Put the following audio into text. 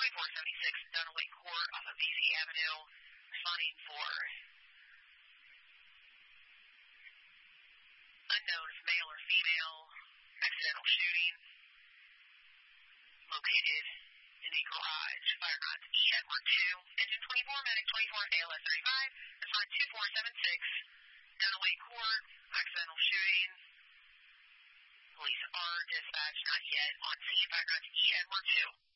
2476 Dunaway Court off of VZ Avenue, responding for unknown if male or female, accidental shooting, located in the garage, fire knots E at 12, engine 24, medic 24, ALS 35, respond 2476 Dunaway Court, accidental shooting. Police are dispatched, not yet on scene, fire knots E at 12.